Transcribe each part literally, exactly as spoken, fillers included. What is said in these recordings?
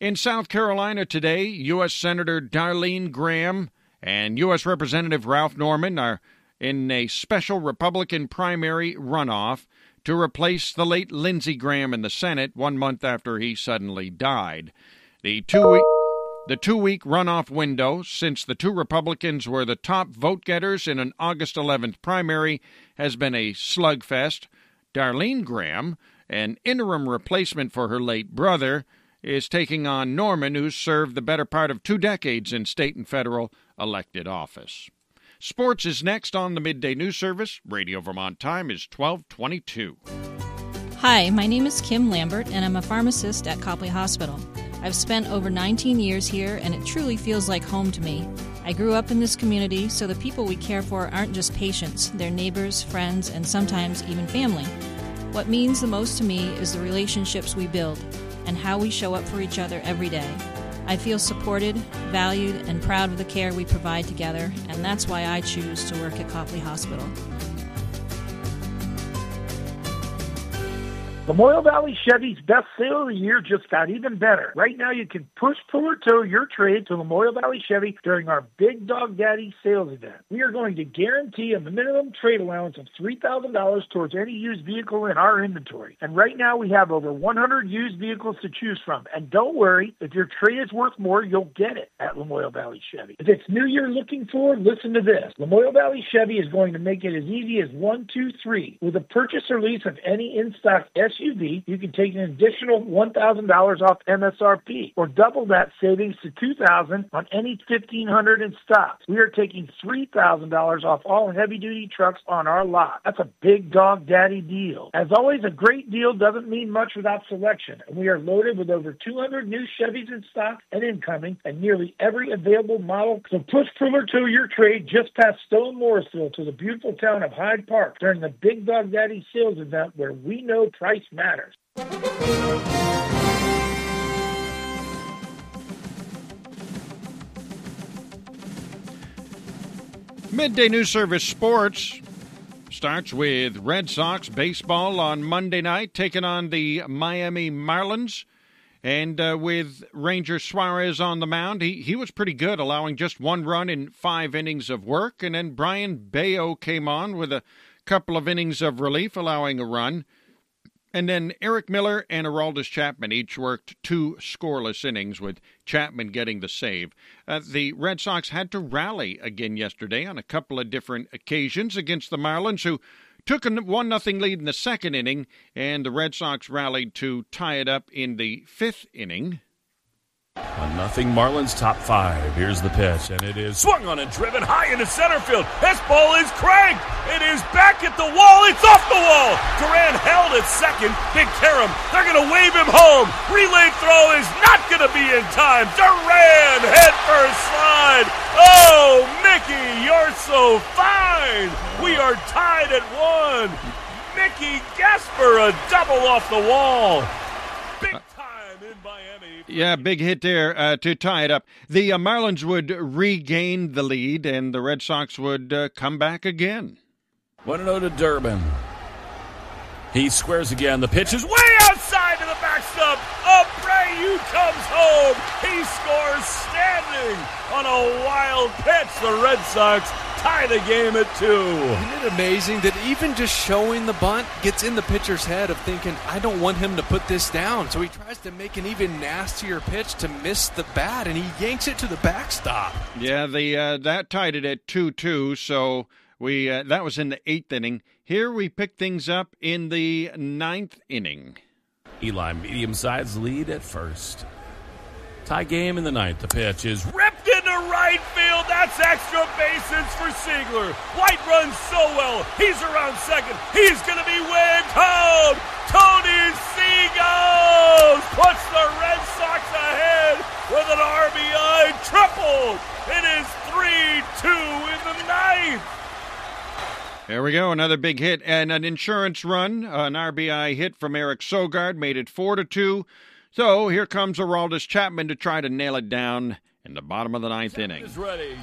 In South Carolina today, U S. Senator Darlene Graham and U S. Representative Ralph Norman are in a special Republican primary runoff to replace the late Lindsey Graham in the Senate one month after he suddenly died. The two-week, the two-week runoff window, since the two Republicans were the top vote-getters in an August eleventh primary, has been a slugfest. Darlene Graham, an interim replacement for her late brother, is taking on Norman, who's served the better part of two decades in state and federal elected office. Sports is next on the Midday News Service. Radio Vermont time is twelve twenty-two. Hi, my name is Kim Lambert, and I'm a pharmacist at Copley Hospital. I've spent over nineteen years here, and it truly feels like home to me. I grew up in this community, so the people we care for aren't just patients. They're neighbors, friends, and sometimes even family. What means the most to me is the relationships we build and how we show up for each other every day. I feel supported, valued, and proud of the care we provide together, and that's why I choose to work at Copley Hospital. Lamoille Valley Chevy's best sale of the year just got even better. Right now, you can push, pull, or tow your trade to Lamoille Valley Chevy during our Big Dog Daddy sales event. We are going to guarantee a minimum trade allowance of three thousand dollars towards any used vehicle in our inventory. And right now, we have over one hundred used vehicles to choose from. And don't worry, if your trade is worth more, you'll get it at Lamoille Valley Chevy. If it's new you're looking for, listen to this. Lamoille Valley Chevy is going to make it as easy as one, two, three. With a purchase or lease of any in-stock S U V, you can take an additional one thousand dollars off M S R P, or double that savings to two thousand dollars on any fifteen hundred dollars in stock. We are taking three thousand dollars off all heavy-duty trucks on our lot. That's a Big Dog Daddy deal. As always, a great deal doesn't mean much without selection, and we are loaded with over two hundred new Chevys in stock and incoming, and nearly every available model. So push, pull, or tow your trade just past Stone Morrisville to the beautiful town of Hyde Park during the Big Dog Daddy sales event, where we know price matters. Midday News Service Sports starts with Red Sox baseball on Monday night, taking on the Miami Marlins. And uh, with Ranger Suarez on the mound, he, he was pretty good, allowing just one run in five innings of work. And then Brian Bayo came on with a couple of innings of relief, allowing a run. And then Eric Miller and Aroldis Chapman each worked two scoreless innings, with Chapman getting the save. Uh, the Red Sox had to rally again yesterday on a couple of different occasions against the Marlins, who took a one nothing lead in the second inning, and the Red Sox rallied to tie it up in the fifth inning. One nothing Marlins top five. Here's the pitch, and it is swung on and driven high into center field. This ball is cranked. It is back at the wall. It's off the wall. Duran held at second. Big Karam, they're going to wave him home. Relay throw is not going to be in time. Duran head first slide. Oh, Mickey, you're so fine. We are tied at one. Mickey Gasper, a double off the wall. Big time in Miami. Yeah, big hit there uh, to tie it up. The uh, Marlins would regain the lead, and the Red Sox would uh, come back again. one oh to Durbin. He squares again. The pitch is way outside to the backstop. Abreu comes home. He scores standing on a wild pitch. The Red Sox tie the game at two. Isn't it amazing that even just showing the bunt gets in the pitcher's head of thinking, I don't want him to put this down. So he tries to make an even nastier pitch to miss the bat, and he yanks it to the backstop. Yeah, the uh, that tied it at two two, so we uh, that was in the eighth inning. Here we pick things up in the ninth inning. Eli medium-sized lead at first. Tie game in the ninth. The pitch is ripped into right field. That's extra bases for Siegler. White runs so well. He's around second. He's going to be waved home. Tony Seagulls puts the Red Sox ahead with an R B I triple. It is three two in the ninth. There we go, another big hit and an insurance run. An R B I hit from Eric Sogard made it four to two. So here comes Aroldis Chapman to try to nail it down in the bottom of the ninth Chapman inning. Is ready.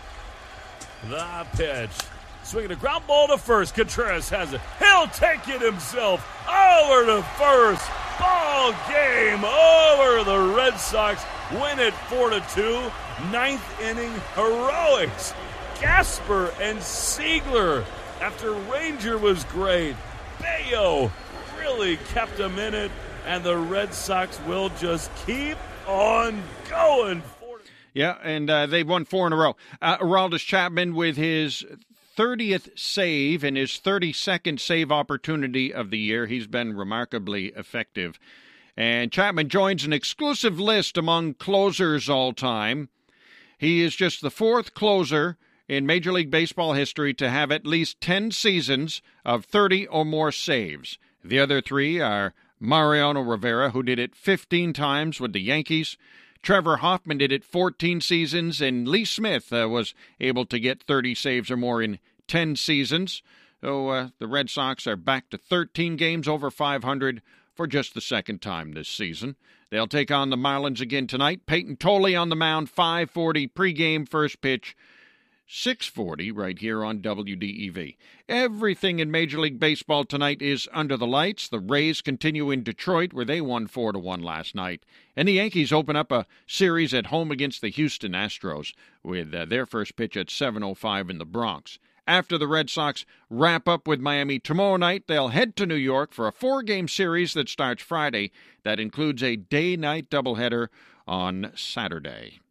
The pitch. Swinging a ground ball to first. Contreras has it. He'll take it himself. Over to first. Ball game over. The Red Red Sox win it four to two. Ninth inning heroics. Gasper and Siegler, after Ranger was great. Bayo really kept him in it, and the Red Sox will just keep on going. Yeah, and uh, they've won four in a row. Uh, Aroldis Chapman with his thirtieth save and his thirty-second save opportunity of the year. He's been remarkably effective. And Chapman joins an exclusive list among closers all time. He is just the fourth closer in Major League Baseball history to have at least ten seasons of thirty or more saves. The other three are Mariano Rivera, who did it fifteen times with the Yankees. Trevor Hoffman did it fourteen seasons, and Lee Smith uh, was able to get thirty saves or more in ten seasons. So uh, the Red Sox are back to thirteen games over five hundred for just the second time this season. They'll take on the Marlins again tonight. Peyton Tolley on the mound, five forty pregame, first pitch, six forty right here on W D E V. Everything in Major League Baseball tonight is under the lights. The Rays continue in Detroit, where they won four to one last night. And the Yankees open up a series at home against the Houston Astros with uh, their first pitch at seven oh five in the Bronx. After the Red Sox wrap up with Miami tomorrow night, they'll head to New York for a four-game series that starts Friday. That includes a day-night doubleheader on Saturday.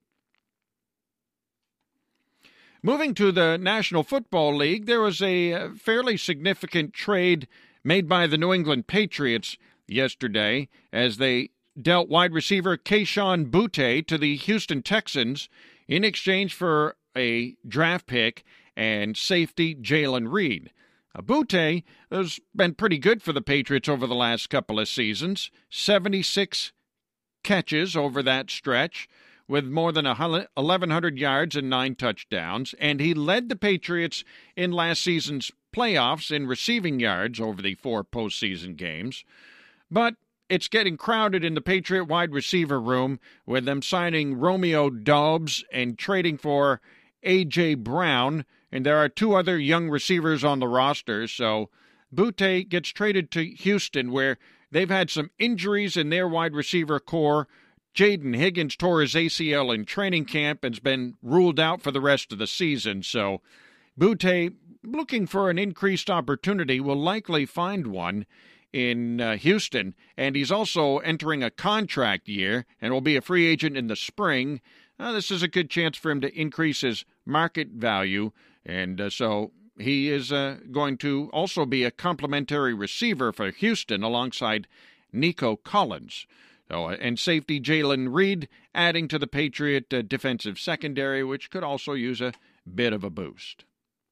Moving to the National Football League, there was a fairly significant trade made by the New England Patriots yesterday as they dealt wide receiver Kayshon Boutte to the Houston Texans in exchange for a draft pick and safety Jalen Reed. Uh, Boutte has been pretty good for the Patriots over the last couple of seasons, seventy-six catches over that stretch, with more than eleven hundred yards and nine touchdowns, and he led the Patriots in last season's playoffs in receiving yards over the four postseason games. But it's getting crowded in the Patriot wide receiver room, with them signing Romeo Doubs and trading for A J. Brown, and there are two other young receivers on the roster, so Boutte gets traded to Houston, where they've had some injuries in their wide receiver core. Jaden Higgins tore his A C L in training camp and has been ruled out for the rest of the season. So Boutte, looking for an increased opportunity, will likely find one in uh, Houston. And he's also entering a contract year and will be a free agent in the spring. Uh, this is a good chance for him to increase his market value. And uh, so he is uh, going to also be a complimentary receiver for Houston alongside Nico Collins. Oh, and safety Jalen Reed adding to the Patriot uh, defensive secondary, which could also use a bit of a boost.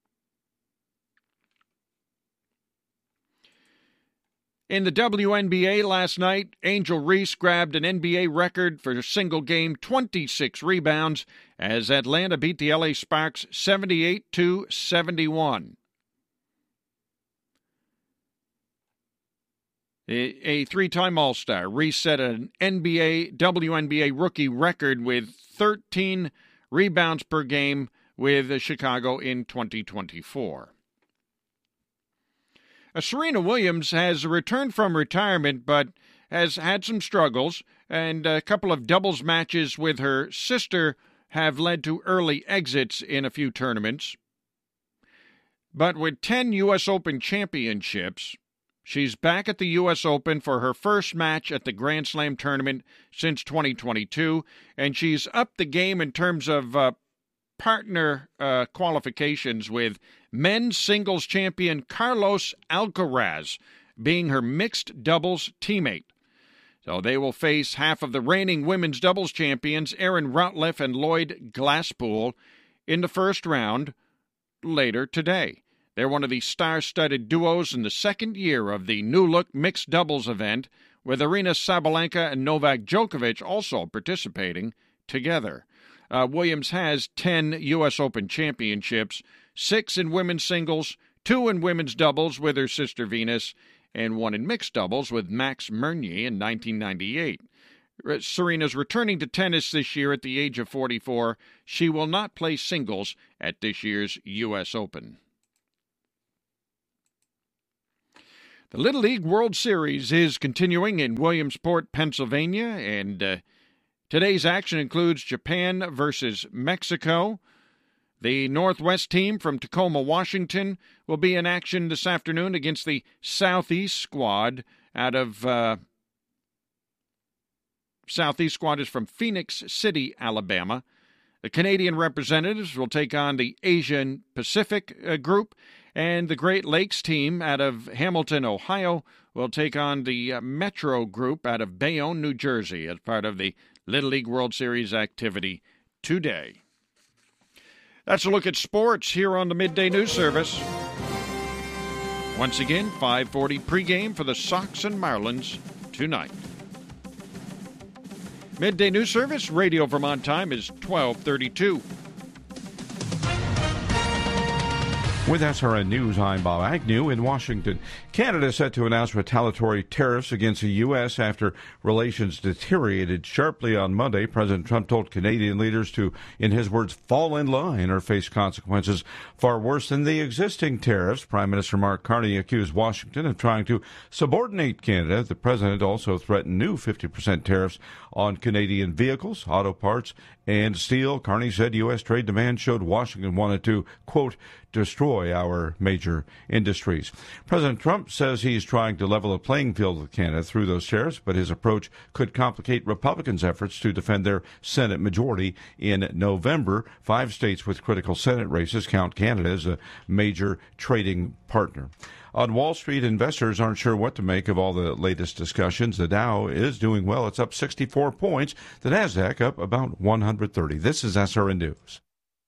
In the W N B A last night, Angel Reese grabbed an N B A record for a single game, twenty-six rebounds, as Atlanta beat the L A Sparks seventy-eight to seventy-one. A three-time All-Star, Reese set an N B A, W N B A rookie record with thirteen rebounds per game with Chicago in twenty twenty-four. Serena Williams has returned from retirement but has had some struggles, and a couple of doubles matches with her sister have led to early exits in a few tournaments. But with ten U S Open championships, she's back at the U S Open for her first match at the Grand Slam tournament since twenty twenty-two, and she's upped the game in terms of uh, partner uh, qualifications, with men's singles champion Carlos Alcaraz being her mixed doubles teammate. So they will face half of the reigning women's doubles champions, Aaron Routliffe and Lloyd Glasspool, in the first round later today. They're one of the star-studded duos in the second year of the new-look mixed doubles event, with Aryna Sabalenka and Novak Djokovic also participating together. Uh, Williams has ten U S Open championships, six in women's singles, two in women's doubles with her sister Venus, and one in mixed doubles with Max Mirnyi in nineteen ninety-eight. Serena's returning to tennis this year at the age of forty-four. She will not play singles at this year's U S Open. The Little League World Series is continuing in Williamsport, Pennsylvania, and uh, Today's action includes Japan versus Mexico. The Northwest team from Tacoma, Washington, will be in action this afternoon against the Southeast squad out of uh, Southeast squad is from Phoenix City, Alabama. The Canadian representatives will take on the Asian Pacific uh, group, and the Great Lakes team out of Hamilton, Ohio, will take on the uh, Metro group out of Bayonne, New Jersey, as part of the Little League World Series activity today. That's a look at sports here on the Midday News Service. Once again, five forty pregame for the Sox and Marlins tonight. Midday News Service, Radio Vermont time is twelve thirty-two. With S R N News, I'm Bob Agnew in Washington. Canada is set to announce retaliatory tariffs against the U S after relations deteriorated sharply on Monday. President Trump told Canadian leaders to, in his words, fall in line or face consequences far worse than the existing tariffs. Prime Minister Mark Carney accused Washington of trying to subordinate Canada. The president also threatened new fifty percent tariffs on Canadian vehicles, auto parts, and steel. Carney said U S trade demand showed Washington wanted to, quote, destroy our major industries. President Trump says he's trying to level the playing field with Canada through those tariffs, but his approach could complicate Republicans' efforts to defend their Senate majority in November. Five states with critical Senate races count Canada as a major trading partner. On Wall Street, investors aren't sure what to make of all the latest discussions. The Dow is doing well. It's up sixty-four points. The Nasdaq up about one hundred thirty. This is S R N News.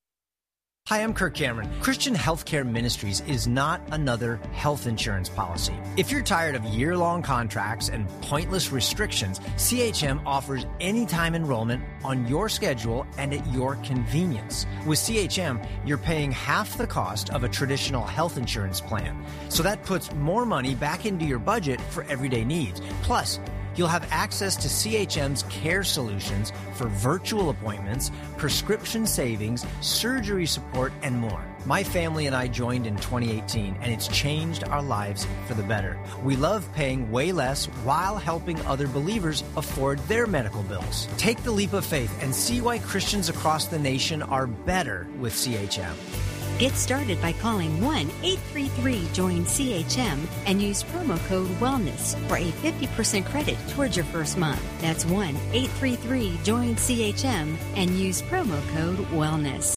Hi, I'm Kirk Cameron. Christian Healthcare Ministries is not another health insurance policy. If you're tired of year-long contracts and pointless restrictions, C H M offers anytime enrollment on your schedule and at your convenience. With C H M, you're paying half the cost of a traditional health insurance plan. So that puts more money back into your budget for everyday needs. Plus, you'll have access to C H M's care solutions for virtual appointments, prescription savings, surgery support, and more. My family and I joined in twenty eighteen, and it's changed our lives for the better. We love paying way less while helping other believers afford their medical bills. Take the leap of faith and see why Christians across the nation are better with C H M. Get started by calling one eight three three join C H M and use promo code WELLNESS for a fifty percent credit towards your first month. That's one eight three three join C H M and use promo code WELLNESS.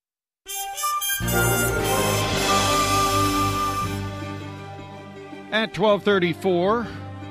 At twelve thirty-four,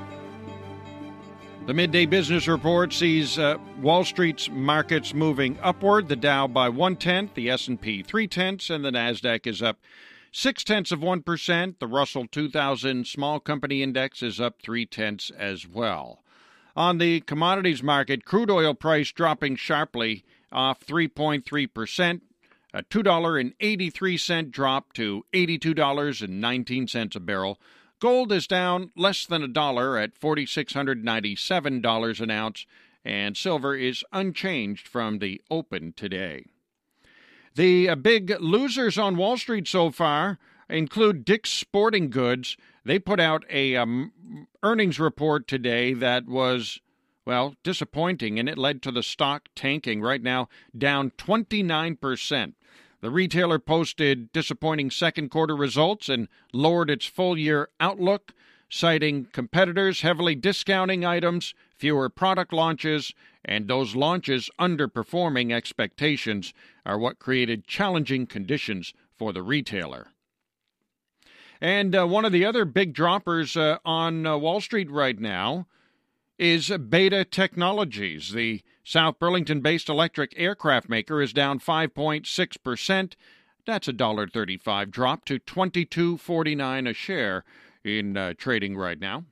the Midday Business Report sees uh, Wall Street's markets moving upward. The Dow by one-tenth, the S and P three-tenths, and the Nasdaq is up six-tenths of one percent. The Russell two thousand Small Company Index is up three-tenths as well. On the commodities market, crude oil price dropping sharply off three point three percent, a two dollars and eighty-three cents drop to eighty-two dollars and nineteen cents a barrel. Gold is down less than a dollar at four thousand six hundred ninety-seven dollars an ounce, and silver is unchanged from the open today. The uh, big losers on Wall Street so far include Dick's Sporting Goods. They put out a um, earnings report today that was, well, disappointing, and it led to the stock tanking. Right now, down twenty-nine percent. The retailer posted disappointing second quarter results and lowered its full-year outlook, citing competitors heavily discounting items, fewer product launches, and those launches underperforming expectations are what created challenging conditions for the retailer. And uh, one of the other big droppers uh, on uh, Wall Street right now is Beta Technologies. The South Burlington-based electric aircraft maker is down five point six percent. That's a one dollar thirty-five drop to twenty-two forty-nine a share in uh, trading right now.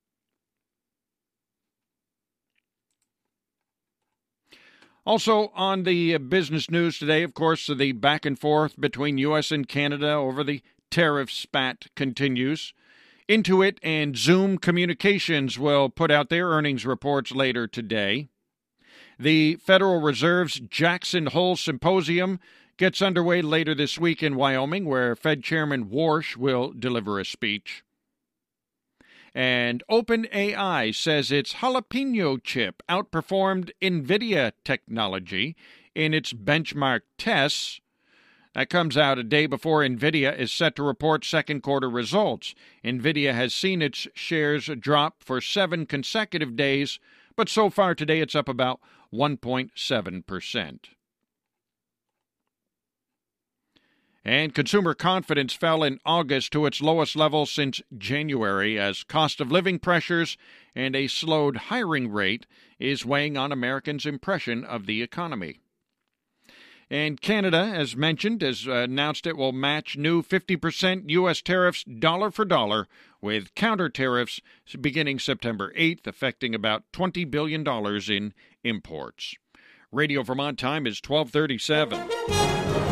Also on the business news today, of course, the back and forth between U S and Canada over the tariff spat continues. Intuit and Zoom Communications will put out their earnings reports later today. The Federal Reserve's Jackson Hole Symposium gets underway later this week in Wyoming, where Fed Chairman Warsh will deliver a speech. And OpenAI says its jalapeno chip outperformed NVIDIA technology in its benchmark tests. That comes out a day before NVIDIA is set to report second quarter results. NVIDIA has seen its shares drop for seven consecutive days, but so far today it's up about one point seven percent. And consumer confidence fell in August to its lowest level since January as cost of living pressures and a slowed hiring rate is weighing on Americans' impression of the economy. And Canada, as mentioned, has announced it will match new fifty percent U S tariffs dollar for dollar with counter tariffs beginning September eighth, affecting about twenty billion dollars in imports. Radio Vermont time is twelve thirty-seven.